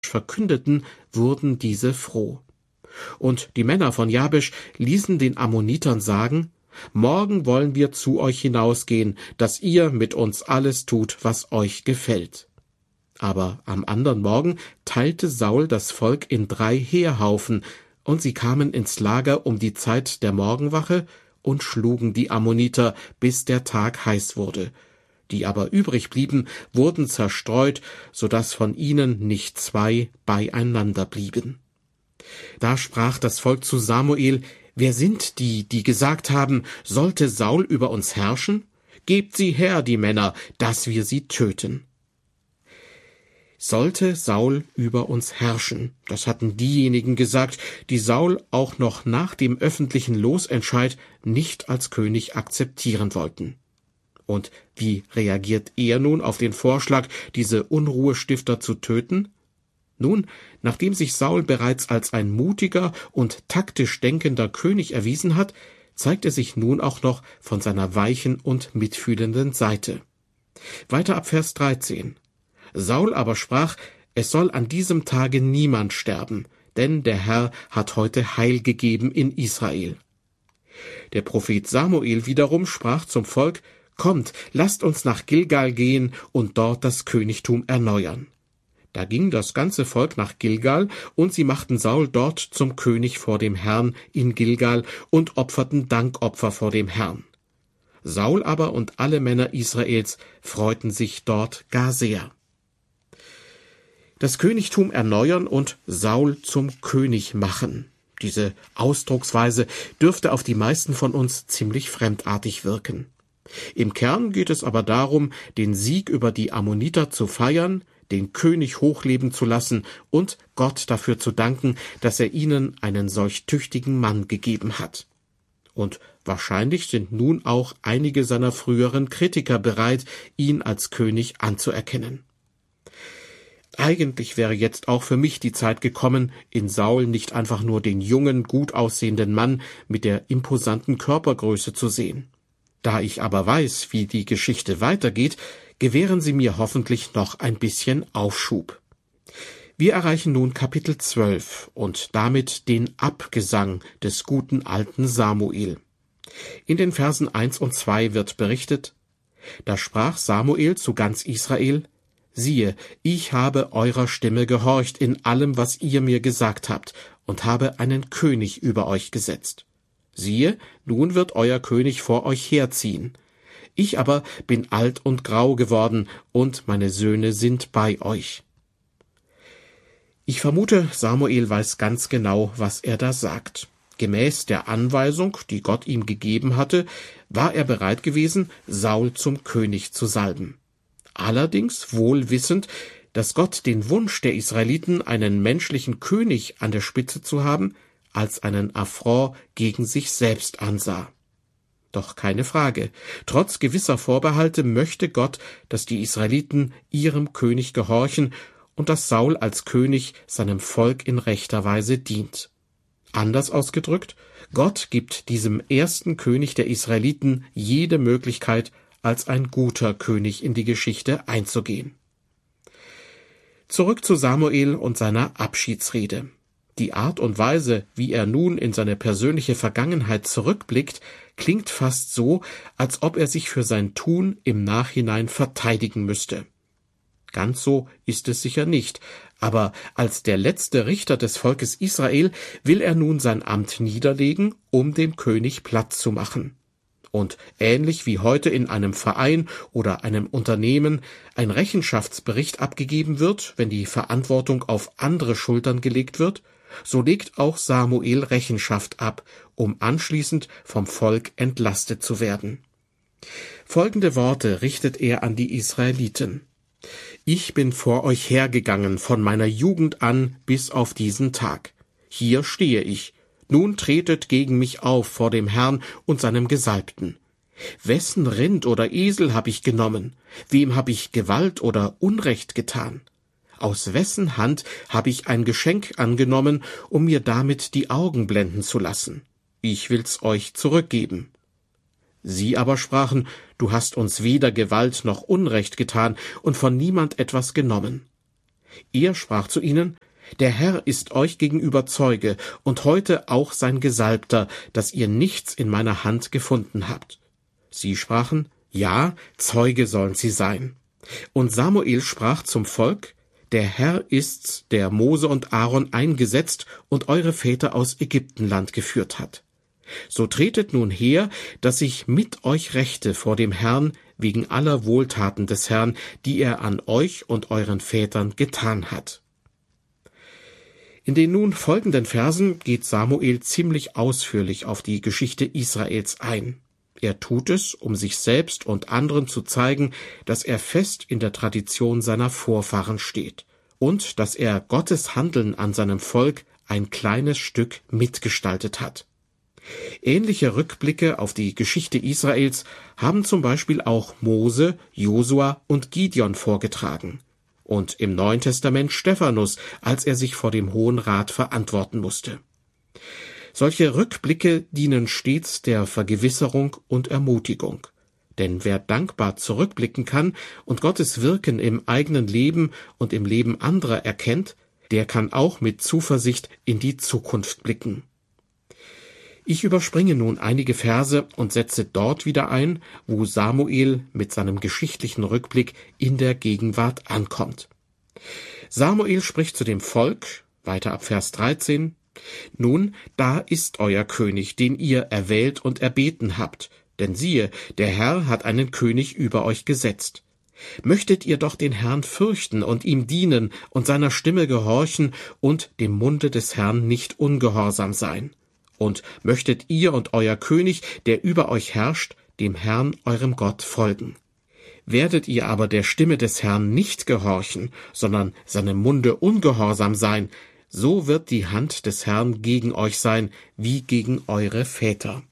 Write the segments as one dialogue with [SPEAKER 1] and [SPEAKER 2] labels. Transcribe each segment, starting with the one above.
[SPEAKER 1] verkündeten, wurden diese froh. Und die Männer von Jabesch ließen den Ammonitern sagen: Morgen wollen wir zu euch hinausgehen, dass ihr mit uns alles tut, was euch gefällt. Aber am andern Morgen teilte Saul das Volk in 3 Heerhaufen, und sie kamen ins Lager um die Zeit der Morgenwache und schlugen die Ammoniter, bis der Tag heiß wurde. Die aber übrig blieben, wurden zerstreut, so dass von ihnen nicht 2 beieinander blieben. Da sprach das Volk zu Samuel: Wer sind die, die gesagt haben, sollte Saul über uns herrschen? Gebt sie her, die Männer, dass wir sie töten. Sollte Saul über uns herrschen, das hatten diejenigen gesagt, die Saul auch noch nach dem öffentlichen Losentscheid nicht als König akzeptieren wollten. Und wie reagiert er nun auf den Vorschlag, diese Unruhestifter zu töten? Nun, nachdem sich Saul bereits als ein mutiger und taktisch denkender König erwiesen hat, zeigt er sich nun auch noch von seiner weichen und mitfühlenden Seite. Weiter ab Vers 13. Saul aber sprach: Es soll an diesem Tage niemand sterben, denn der Herr hat heute Heil gegeben in Israel. Der Prophet Samuel wiederum sprach zum Volk: Kommt, lasst uns nach Gilgal gehen und dort das Königtum erneuern. Da ging das ganze Volk nach Gilgal, und sie machten Saul dort zum König vor dem Herrn in Gilgal und opferten Dankopfer vor dem Herrn. Saul aber und alle Männer Israels freuten sich dort gar sehr. Das Königtum erneuern und Saul zum König machen. Diese Ausdrucksweise dürfte auf die meisten von uns ziemlich fremdartig wirken. Im Kern geht es aber darum, den Sieg über die Ammoniter zu feiern, den König hochleben zu lassen und Gott dafür zu danken, dass er ihnen einen solch tüchtigen Mann gegeben hat. Und wahrscheinlich sind nun auch einige seiner früheren Kritiker bereit, ihn als König anzuerkennen. Eigentlich wäre jetzt auch für mich die Zeit gekommen, in Saul nicht einfach nur den jungen, gut aussehenden Mann mit der imposanten Körpergröße zu sehen. Da ich aber weiß, wie die Geschichte weitergeht, gewähren Sie mir hoffentlich noch ein bisschen Aufschub. Wir erreichen nun Kapitel 12 und damit den Abgesang des guten alten Samuel. In den Versen 1 und 2 wird berichtet: Da sprach Samuel zu ganz Israel: Siehe, ich habe eurer Stimme gehorcht in allem, was ihr mir gesagt habt, und habe einen König über euch gesetzt. Siehe, nun wird euer König vor euch herziehen. Ich aber bin alt und grau geworden, und meine Söhne sind bei euch. Ich vermute, Samuel weiß ganz genau, was er da sagt. Gemäß der Anweisung, die Gott ihm gegeben hatte, war er bereit gewesen, Saul zum König zu salben. Allerdings wohl wissend, dass Gott den Wunsch der Israeliten, einen menschlichen König an der Spitze zu haben, als einen Affront gegen sich selbst ansah. Doch keine Frage, trotz gewisser Vorbehalte möchte Gott, dass die Israeliten ihrem König gehorchen und dass Saul als König seinem Volk in rechter Weise dient. Anders ausgedrückt, Gott gibt diesem ersten König der Israeliten jede Möglichkeit, als ein guter König in die Geschichte einzugehen. Zurück zu Samuel und seiner Abschiedsrede. Die Art und Weise, wie er nun in seine persönliche Vergangenheit zurückblickt, klingt fast so, als ob er sich für sein Tun im Nachhinein verteidigen müsste. Ganz so ist es sicher nicht, aber als der letzte Richter des Volkes Israel will er nun sein Amt niederlegen, um dem König Platz zu machen. Und ähnlich wie heute in einem Verein oder einem Unternehmen ein Rechenschaftsbericht abgegeben wird, wenn die Verantwortung auf andere Schultern gelegt wird, so legt auch Samuel Rechenschaft ab, um anschließend vom Volk entlastet zu werden. Folgende Worte richtet er an die Israeliten: Ich bin vor euch hergegangen von meiner Jugend an bis auf diesen Tag. Hier stehe ich. Nun tretet gegen mich auf vor dem Herrn und seinem Gesalbten. Wessen Rind oder Esel habe ich genommen? Wem habe ich Gewalt oder Unrecht getan? Aus wessen Hand habe ich ein Geschenk angenommen, um mir damit die Augen blenden zu lassen? Ich will's euch zurückgeben. Sie aber sprachen: Du hast uns weder Gewalt noch Unrecht getan und von niemand etwas genommen. Er sprach zu ihnen: Der Herr ist euch gegenüber Zeuge und heute auch sein Gesalbter, dass ihr nichts in meiner Hand gefunden habt. Sie sprachen: Ja, Zeuge sollen sie sein. Und Samuel sprach zum Volk: Der Herr ist's, der Mose und Aaron eingesetzt und eure Väter aus Ägyptenland geführt hat. So tretet nun her, dass ich mit euch rächte vor dem Herrn wegen aller Wohltaten des Herrn, die er an euch und euren Vätern getan hat. In den nun folgenden Versen geht Samuel ziemlich ausführlich auf die Geschichte Israels ein. Er tut es, um sich selbst und anderen zu zeigen, dass er fest in der Tradition seiner Vorfahren steht und dass er Gottes Handeln an seinem Volk ein kleines Stück mitgestaltet hat. Ähnliche Rückblicke auf die Geschichte Israels haben zum Beispiel auch Mose, Josua und Gideon vorgetragen und im Neuen Testament Stephanus, als er sich vor dem Hohen Rat verantworten musste. Solche Rückblicke dienen stets der Vergewisserung und Ermutigung. Denn wer dankbar zurückblicken kann und Gottes Wirken im eigenen Leben und im Leben anderer erkennt, der kann auch mit Zuversicht in die Zukunft blicken. Ich überspringe nun einige Verse und setze dort wieder ein, wo Samuel mit seinem geschichtlichen Rückblick in der Gegenwart ankommt. Samuel spricht zu dem Volk, weiter ab Vers 13, Nun, da ist euer König, den ihr erwählt und erbeten habt, denn siehe, der Herr hat einen König über euch gesetzt. Möchtet ihr doch den Herrn fürchten und ihm dienen und seiner Stimme gehorchen und dem Munde des Herrn nicht ungehorsam sein. Und möchtet ihr und euer König, der über euch herrscht, dem Herrn eurem Gott folgen. Werdet ihr aber der Stimme des Herrn nicht gehorchen, sondern seinem Munde ungehorsam sein, so wird die Hand des Herrn gegen euch sein, wie gegen eure Väter.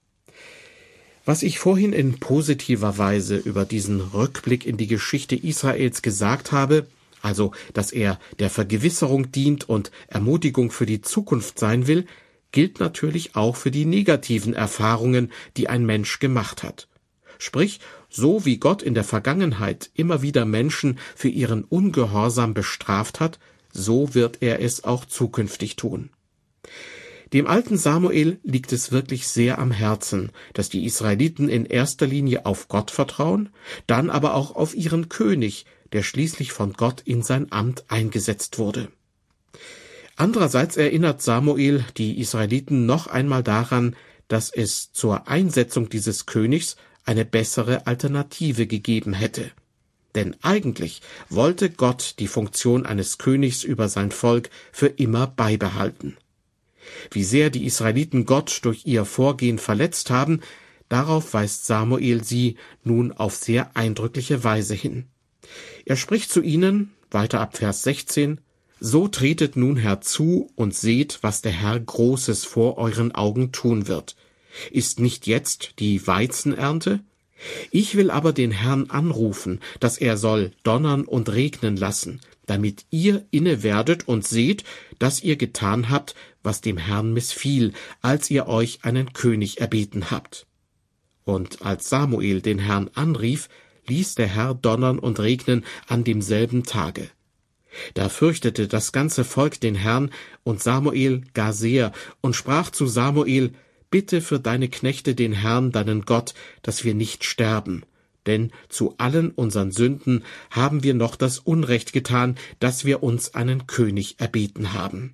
[SPEAKER 1] Was ich vorhin in positiver Weise über diesen Rückblick in die Geschichte Israels gesagt habe, also dass er der Vergewisserung dient und Ermutigung für die Zukunft sein will, gilt natürlich auch für die negativen Erfahrungen, die ein Mensch gemacht hat. Sprich, so wie Gott in der Vergangenheit immer wieder Menschen für ihren Ungehorsam bestraft hat, so wird er es auch zukünftig tun. Dem alten Samuel liegt es wirklich sehr am Herzen, dass die Israeliten in erster Linie auf Gott vertrauen, dann aber auch auf ihren König, der schließlich von Gott in sein Amt eingesetzt wurde. Andererseits erinnert Samuel die Israeliten noch einmal daran, dass es zur Einsetzung dieses Königs eine bessere Alternative gegeben hätte. Denn eigentlich wollte Gott die Funktion eines Königs über sein Volk für immer beibehalten. Wie sehr die Israeliten Gott durch ihr Vorgehen verletzt haben, darauf weist Samuel sie nun auf sehr eindrückliche Weise hin. Er spricht zu ihnen, weiter ab Vers 16, So tretet nun herzu und seht, was der Herr Großes vor euren Augen tun wird. Ist nicht jetzt die Weizenernte? Ich will aber den Herrn anrufen, dass er soll donnern und regnen lassen, damit ihr inne werdet und seht, dass ihr getan habt, was dem Herrn missfiel, als ihr euch einen König erbeten habt. Und als Samuel den Herrn anrief, ließ der Herr donnern und regnen an demselben Tage. Da fürchtete das ganze Volk den Herrn und Samuel gar sehr und sprach zu Samuel, Bitte für deine Knechte den Herrn, deinen Gott, dass wir nicht sterben. Denn zu allen unseren Sünden haben wir noch das Unrecht getan, dass wir uns einen König erbeten haben.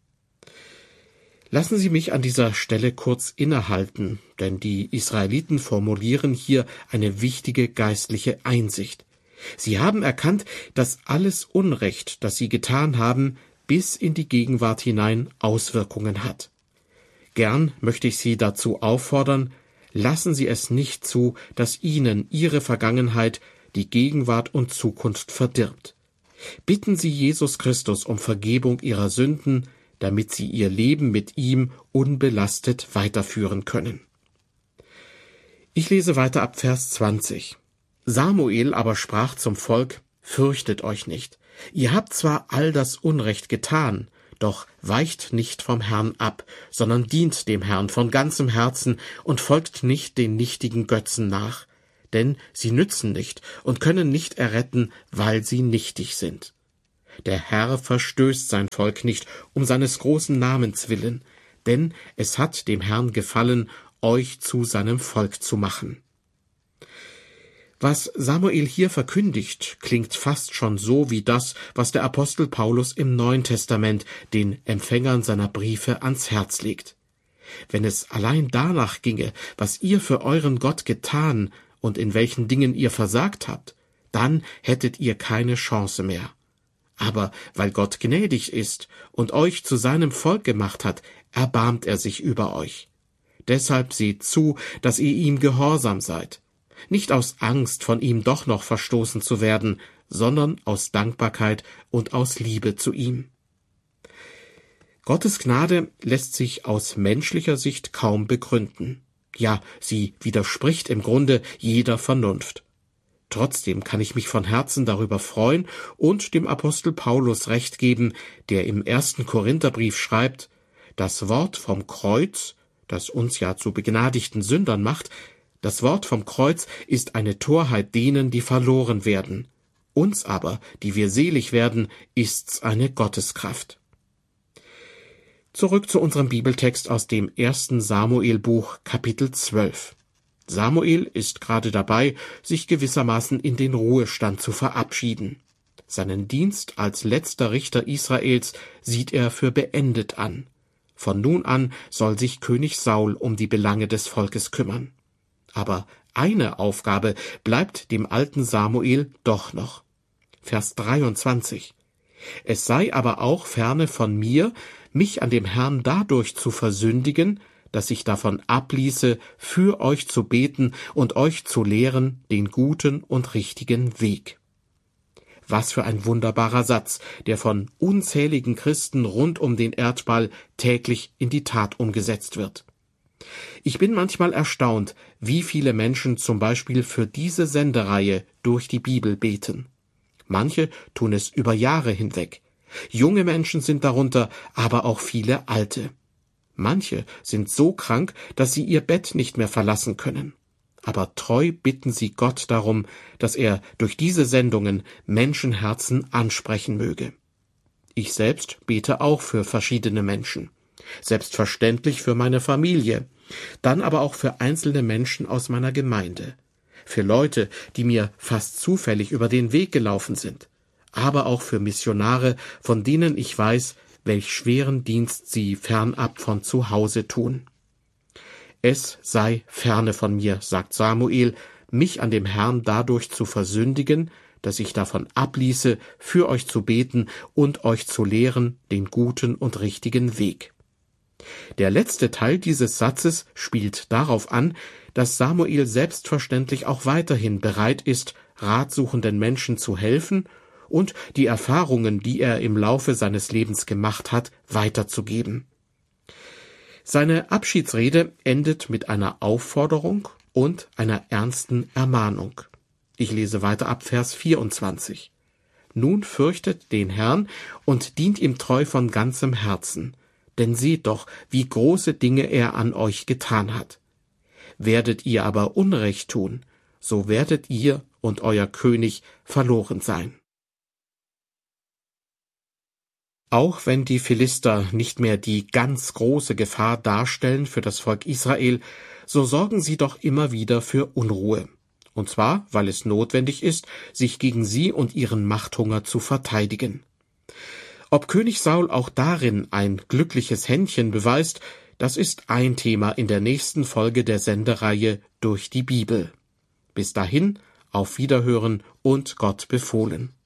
[SPEAKER 1] Lassen Sie mich an dieser Stelle kurz innehalten, denn die Israeliten formulieren hier eine wichtige geistliche Einsicht. Sie haben erkannt, dass alles Unrecht, das sie getan haben, bis in die Gegenwart hinein Auswirkungen hat. Gern möchte ich Sie dazu auffordern, lassen Sie es nicht zu, dass Ihnen Ihre Vergangenheit die Gegenwart und Zukunft verdirbt. Bitten Sie Jesus Christus um Vergebung Ihrer Sünden, damit Sie Ihr Leben mit ihm unbelastet weiterführen können. Ich lese weiter ab Vers 20. Samuel aber sprach zum Volk, Fürchtet euch nicht. Ihr habt zwar all das Unrecht getan, doch weicht nicht vom Herrn ab, sondern dient dem Herrn von ganzem Herzen und folgt nicht den nichtigen Götzen nach, denn sie nützen nicht und können nicht erretten, weil sie nichtig sind. Der Herr verstößt sein Volk nicht um seines großen Namens willen, denn es hat dem Herrn gefallen, euch zu seinem Volk zu machen. Was Samuel hier verkündigt, klingt fast schon so wie das, was der Apostel Paulus im Neuen Testament den Empfängern seiner Briefe ans Herz legt. Wenn es allein danach ginge, was ihr für euren Gott getan und in welchen Dingen ihr versagt habt, dann hättet ihr keine Chance mehr. Aber weil Gott gnädig ist und euch zu seinem Volk gemacht hat, erbarmt er sich über euch. Deshalb seht zu, dass ihr ihm gehorsam seid. Nicht aus Angst, von ihm doch noch verstoßen zu werden, sondern aus Dankbarkeit und aus Liebe zu ihm. Gottes Gnade lässt sich aus menschlicher Sicht kaum begründen. Ja, sie widerspricht im Grunde jeder Vernunft. Trotzdem kann ich mich von Herzen darüber freuen und dem Apostel Paulus Recht geben, der im 1. Korintherbrief schreibt, das Wort vom Kreuz, das uns ja zu begnadigten Sündern macht, das Wort vom Kreuz ist eine Torheit denen, die verloren werden. Uns aber, die wir selig werden, ist's eine Gotteskraft. Zurück zu unserem Bibeltext aus dem 1. Samuel-Buch, Kapitel 12. Samuel ist gerade dabei, sich gewissermaßen in den Ruhestand zu verabschieden. Seinen Dienst als letzter Richter Israels sieht er für beendet an. Von nun an soll sich König Saul um die Belange des Volkes kümmern. Aber eine Aufgabe bleibt dem alten Samuel doch noch. Vers 23. Es sei aber auch ferne von mir, mich an dem Herrn dadurch zu versündigen, dass ich davon abließe, für euch zu beten und euch zu lehren den guten und richtigen Weg. Was für ein wunderbarer Satz, der von unzähligen Christen rund um den Erdball täglich in die Tat umgesetzt wird. Ich bin manchmal erstaunt, wie viele Menschen zum Beispiel für diese Sendereihe durch die Bibel beten. Manche tun es über Jahre hinweg. Junge Menschen sind darunter, aber auch viele Alte. Manche sind so krank, dass sie ihr Bett nicht mehr verlassen können. Aber treu bitten sie Gott darum, dass er durch diese Sendungen Menschenherzen ansprechen möge. Ich selbst bete auch für verschiedene Menschen. Selbstverständlich für meine Familie, dann aber auch für einzelne Menschen aus meiner Gemeinde, für Leute, die mir fast zufällig über den Weg gelaufen sind, aber auch für Missionare, von denen ich weiß, welch schweren Dienst sie fernab von zu Hause tun. Es sei ferne von mir, sagt Samuel, mich an dem Herrn dadurch zu versündigen, dass ich davon abließe, für euch zu beten und euch zu lehren den guten und richtigen Weg. Der letzte Teil dieses Satzes spielt darauf an, dass Samuel selbstverständlich auch weiterhin bereit ist, ratsuchenden Menschen zu helfen und die Erfahrungen, die er im Laufe seines Lebens gemacht hat, weiterzugeben. Seine Abschiedsrede endet mit einer Aufforderung und einer ernsten Ermahnung. Ich lese weiter ab Vers 24. Nun fürchtet den Herrn und dient ihm treu von ganzem Herzen, denn seht doch, wie große Dinge er an euch getan hat. Werdet ihr aber Unrecht tun, so werdet ihr und euer König verloren sein. Auch wenn die Philister nicht mehr die ganz große Gefahr darstellen für das Volk Israel, so sorgen sie doch immer wieder für Unruhe. Und zwar, weil es notwendig ist, sich gegen sie und ihren Machthunger zu verteidigen. Ob König Saul auch darin ein glückliches Händchen beweist, das ist ein Thema in der nächsten Folge der Sendereihe Durch die Bibel. Bis dahin, auf Wiederhören und Gott befohlen.